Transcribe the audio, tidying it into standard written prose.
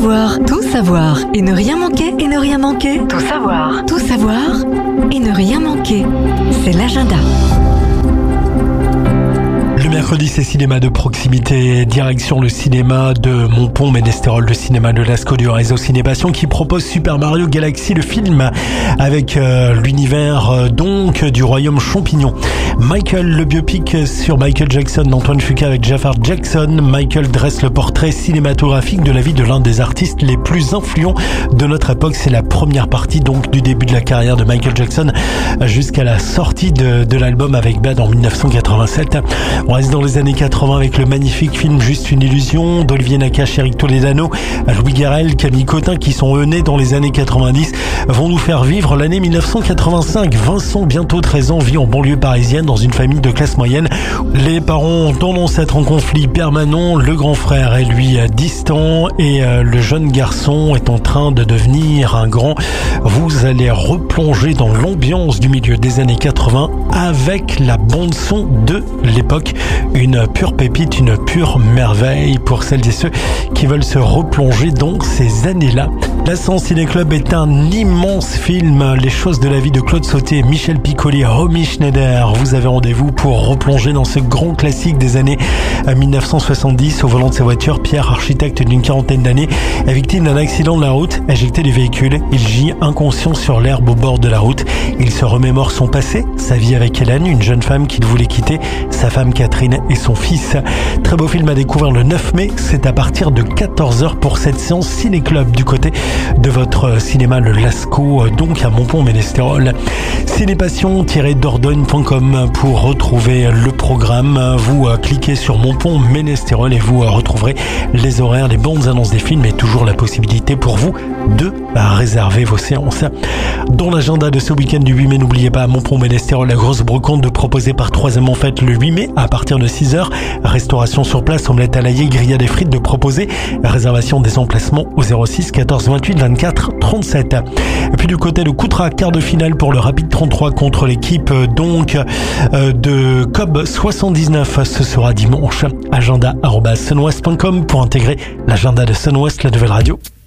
savoir et ne rien manquer, et ne rien manquer. Tout savoir et ne rien manquer. C'est l'agenda. Le mercredi, c'est cinéma de proximité, direction le cinéma de Montpont-Ménestérol, le cinéma de Lascaux du réseau Cinépassion qui propose Super Mario Galaxy, le film avec l'univers donc du royaume champignon. Michael, le biopic sur Michael Jackson d'Antoine Fuqua avec Jafar Jackson. Michael dresse le portrait cinématographique de la vie de l'un des artistes les plus influents de notre époque. C'est la première partie donc du début de la carrière de Michael Jackson jusqu'à la sortie de l'album avec Bad en 1987. On reste dans les années 80 avec le magnifique film Juste une illusion d'Olivier Nakache, Eric Toledano, Louis Garrel, Camille Cotin qui sont eux nés dans les années 90 vont nous faire vivre l'année 1985. Vincent, bientôt 13 ans, vit en banlieue parisienne dans une famille de classe moyenne. Les parents ont tendance à être en conflit permanent. Le grand frère est lui distant et le jeune garçon est en train de devenir un grand. Vous allez replonger dans l'ambiance du milieu des années 80 avec la bande son de l'époque. Une pure pépite, une pure merveille pour celles et ceux qui veulent se replonger dans ces années-là. L'Ascens Ciné Club est un immense film. Les choses de la vie de Claude Sauté, Michel Piccoli, Romy Schneider. Vous avez rendez-vous pour replonger dans ce grand classique des années 1970. Au volant de sa voiture, Pierre, architecte d'une quarantaine d'années, est victime d'un accident de la route, éjecté du véhicule. Il gît inconscient sur l'herbe au bord de la route. Il se remémore son passé, sa vie avec Hélène, une jeune femme qu'il voulait quitter, sa femme Catherine et son fils. Très beau film à découvrir le 9 mai. C'est à partir de 14h pour cette séance Ciné Club du côté de votre cinéma le Lascaux, donc à Montpont-Ménestérol. Cinépassion-dordogne.com pour retrouver le programme. Vous cliquez sur Montpont-Ménestérol et vous retrouverez les horaires, les bandes annonces des films et toujours la possibilité pour vous de réserver vos séances. Dans l'agenda de ce week-end du 8 mai, n'oubliez pas à Montpont-Ménestérol la grosse brocante de proposer par Troisième en Fête le 8 mai à partir de 6h. Restauration sur place, omelette à l'ail, grillade et frites de proposer. Réservation des emplacements au 06 14 28 24 37. Et puis du côté de Coutras, quart de finale pour le Rapide 33 contre l'équipe donc de Cobb 79. Ce sera dimanche. Agenda@sunwest.com pour intégrer l'agenda de Sunwest, la nouvelle radio.